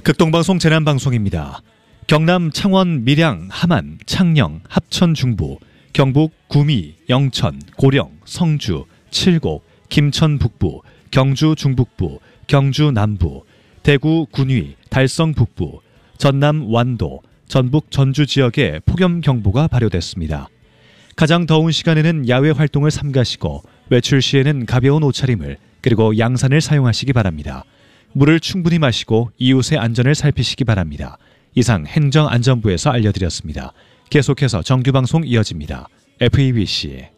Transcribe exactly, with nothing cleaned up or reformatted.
극동방송 재난방송입니다. 경남 창원, 밀양, 함안, 창녕, 합천 중부, 경북 구미, 영천, 고령, 성주, 칠곡, 김천 북부, 경주 중북부, 경주 남부, 대구 군위, 달성 북부, 전남 완도, 전북 전주 지역에 폭염경보가 발효됐습니다. 가장 더운 시간에는 야외 활동을 삼가시고 외출 시에는 가벼운 옷차림을 그리고 양산을 사용하시기 바랍니다. 물을 충분히 마시고 이웃의 안전을 살피시기 바랍니다. 이상 행정안전부에서 알려드렸습니다. 계속해서 정규방송 이어집니다. 에프이비씨